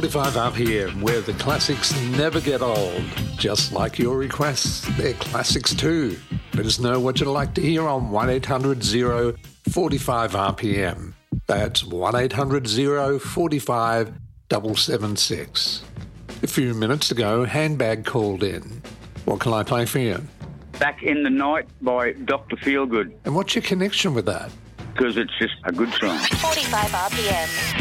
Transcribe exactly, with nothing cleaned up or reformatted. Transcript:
forty-five R P M, where the classics never get old. Just like your requests, they're classics too. Let us know what you'd like to hear on one eight hundred oh forty-five R P M. That's one eight hundred oh forty-five seven seven six. A few minutes ago, Handbag called in. What can I play for you? Back in the Night by Doctor Feelgood. And what's your connection with that? Because it's just a good song. forty-five R P M.